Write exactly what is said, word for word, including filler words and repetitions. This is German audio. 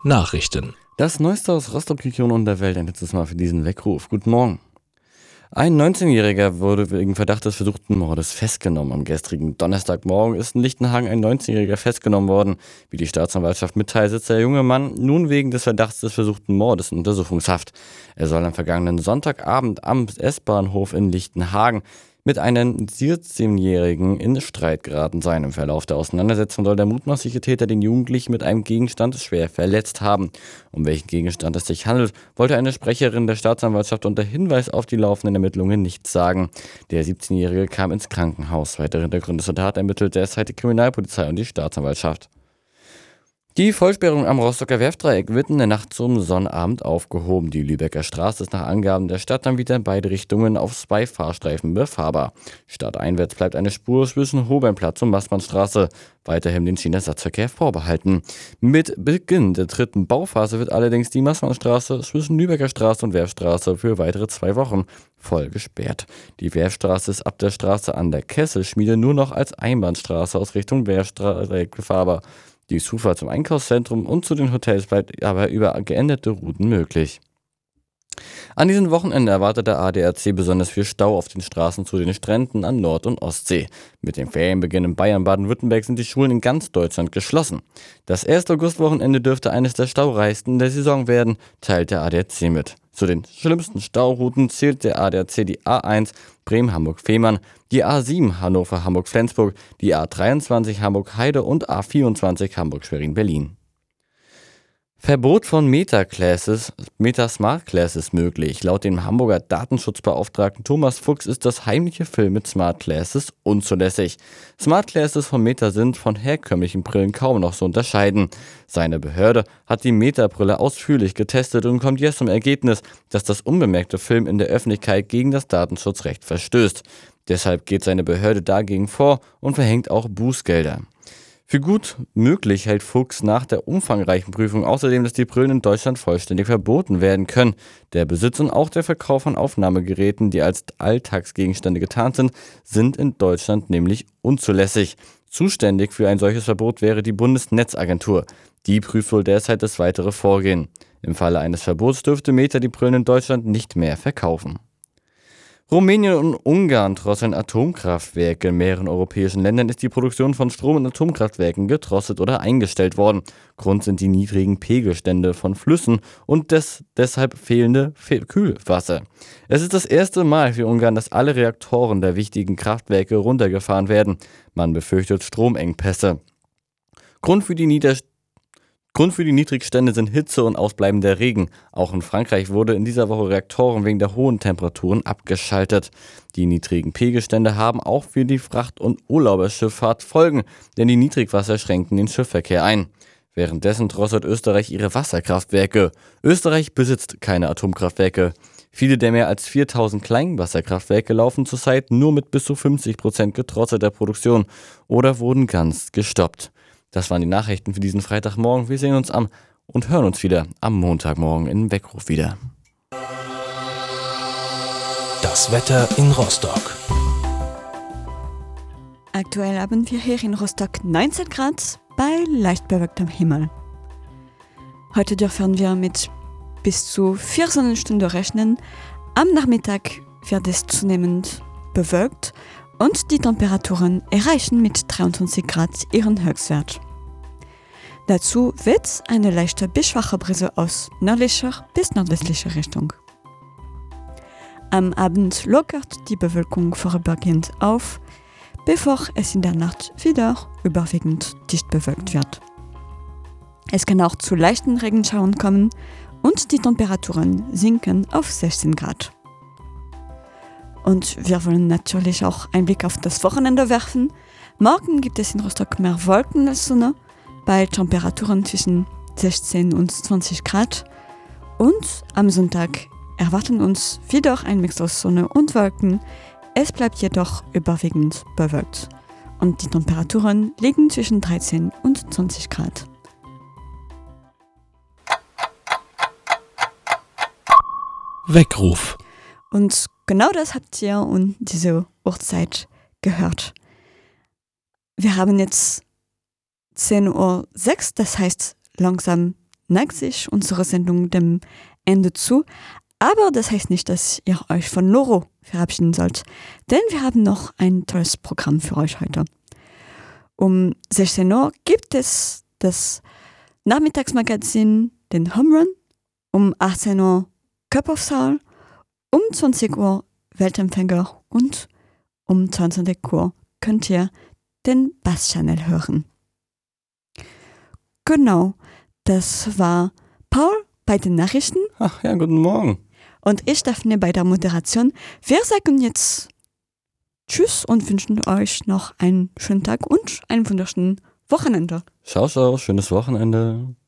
Nachrichten. Das Neueste aus Rostock-Region und der Welt ein letztes Mal für diesen Weckruf. Guten Morgen. Ein neunzehnjähriger wurde wegen Verdacht des versuchten Mordes festgenommen. Am gestrigen Donnerstagmorgen ist in Lichtenhagen ein neunzehnjähriger festgenommen worden. Wie die Staatsanwaltschaft mitteilt, sitzt der junge Mann nun wegen des Verdachts des versuchten Mordes in Untersuchungshaft. Er soll am vergangenen Sonntagabend am S-Bahnhof in Lichtenhagen mit einem siebzehnjährigen in Streit geraten sein. Im Verlauf der Auseinandersetzung soll der mutmaßliche Täter den Jugendlichen mit einem Gegenstand schwer verletzt haben. Um welchen Gegenstand es sich handelt, wollte eine Sprecherin der Staatsanwaltschaft unter Hinweis auf die laufenden Ermittlungen nichts sagen. Der siebzehnjährige kam ins Krankenhaus. Weitere Hintergründe zur Tat ermittelt derzeit die Kriminalpolizei und die Staatsanwaltschaft. Die Vollsperrung am Rostocker Werftdreieck wird in der Nacht zum Sonnabend aufgehoben. Die Lübecker Straße ist nach Angaben der Stadt dann wieder in beide Richtungen auf zwei Fahrstreifen befahrbar. Stadteinwärts bleibt eine Spur zwischen Hobernplatz und Maßmannstraße weiterhin den Schienenersatzverkehr vorbehalten. Mit Beginn der dritten Bauphase wird allerdings die Maßmannstraße zwischen Lübecker Straße und Werftstraße für weitere zwei Wochen voll gesperrt. Die Werftstraße ist ab der Straße an der Kesselschmiede nur noch als Einbahnstraße aus Richtung Werftdreieck befahrbar. Die Zufahrt zum Einkaufszentrum und zu den Hotels bleibt aber über geänderte Routen möglich. An diesem Wochenende erwartet der A D A C besonders viel Stau auf den Straßen zu den Stränden an Nord- und Ostsee. Mit dem Ferienbeginn in Bayern und Baden-Württemberg sind die Schulen in ganz Deutschland geschlossen. Das erste Augustwochenende dürfte eines der staureichsten der Saison werden, teilt der A D A C mit. Zu den schlimmsten Staurouten zählt der A D A C die A eins Bremen-Hamburg-Fehmarn, die A sieben Hannover-Hamburg-Flensburg, die A dreiundzwanzig Hamburg-Heide und A vierundzwanzig Hamburg-Schwerin-Berlin. Verbot von Meta-Classes, Meta-Smart-Classes möglich. Laut dem Hamburger Datenschutzbeauftragten Thomas Fuchs ist das heimliche Filmen mit Smart-Classes unzulässig. Smart-Classes von Meta sind von herkömmlichen Brillen kaum noch zu unterscheiden. Seine Behörde hat die Meta-Brille ausführlich getestet und kommt jetzt zum Ergebnis, dass das unbemerkte Filmen in der Öffentlichkeit gegen das Datenschutzrecht verstößt. Deshalb geht seine Behörde dagegen vor und verhängt auch Bußgelder. Für gut möglich hält Fuchs nach der umfangreichen Prüfung außerdem, dass die Brillen in Deutschland vollständig verboten werden können. Der Besitz und auch der Verkauf von Aufnahmegeräten, die als Alltagsgegenstände getarnt sind, sind in Deutschland nämlich unzulässig. Zuständig für ein solches Verbot wäre die Bundesnetzagentur. Die prüft wohl derzeit das weitere Vorgehen. Im Falle eines Verbots dürfte Meta die Brillen in Deutschland nicht mehr verkaufen. Rumänien und Ungarn drosseln Atomkraftwerke. In mehreren europäischen Ländern ist die Produktion von Strom in Atomkraftwerken gedrosselt oder eingestellt worden. Grund sind die niedrigen Pegelstände von Flüssen und des deshalb fehlende Fe- Kühlwasser. Es ist das erste Mal für Ungarn, dass alle Reaktoren der wichtigen Kraftwerke runtergefahren werden. Man befürchtet Stromengpässe. Grund für die Niederst Grund für die Niedrigstände sind Hitze und ausbleibender Regen. Auch in Frankreich wurde in dieser Woche Reaktoren wegen der hohen Temperaturen abgeschaltet. Die niedrigen Pegelstände haben auch für die Fracht- und Urlauberschifffahrt Folgen, denn die Niedrigwasser schränken den Schiffsverkehr ein. Währenddessen drosselt Österreich ihre Wasserkraftwerke. Österreich besitzt keine Atomkraftwerke. Viele der mehr als viertausend Kleinwasserkraftwerke laufen zurzeit nur mit bis zu fünfzig Prozent gedrosselter Produktion oder wurden ganz gestoppt. Das waren die Nachrichten für diesen Freitagmorgen. Wir sehen uns am und hören uns wieder am Montagmorgen im Weckruf wieder. Das Wetter in Rostock. Aktuell haben wir hier in Rostock neunzehn Grad bei leicht bewölktem Himmel. Heute dürfen wir mit bis zu vier Sonnenstunden rechnen. Am Nachmittag wird es zunehmend bewölkt und die Temperaturen erreichen mit dreiundzwanzig Grad ihren Höchstwert. Dazu weht eine leichte bis schwache Brise aus nördlicher bis nordwestlicher Richtung. Am Abend lockert die Bewölkung vorübergehend auf, bevor es in der Nacht wieder überwiegend dicht bewölkt wird. Es kann auch zu leichten Regenschauern kommen und die Temperaturen sinken auf sechzehn Grad. Und wir wollen natürlich auch einen Blick auf das Wochenende werfen. Morgen gibt es in Rostock mehr Wolken als Sonne, bei Temperaturen zwischen sechzehn und zwanzig Grad. Und am Sonntag erwarten uns wieder ein Mix aus Sonne und Wolken. Es bleibt jedoch überwiegend bewölkt. Und die Temperaturen liegen zwischen dreizehn und zwanzig Grad. Weckruf. Und genau das habt ihr um diese Uhrzeit gehört. Wir haben jetzt zehn Uhr sechs, das heißt langsam neigt sich unsere Sendung dem Ende zu. Aber das heißt nicht, dass ihr euch von Loro verabschieden sollt, denn wir haben noch ein tolles Programm für euch heute. Um sechzehn Uhr gibt es das Nachmittagsmagazin, den Home Run, um achtzehn Uhr Cup of Soul, um zwanzig Uhr Weltempfänger und um zwanzig Uhr könnt ihr den Bass-Channel hören. Genau, das war Paul bei den Nachrichten. Ach ja, guten Morgen. Und ich, Daphne, bei der Moderation. Wir sagen jetzt Tschüss und wünschen euch noch einen schönen Tag und ein wunderschönes Wochenende. Ciao, ciao, schönes Wochenende.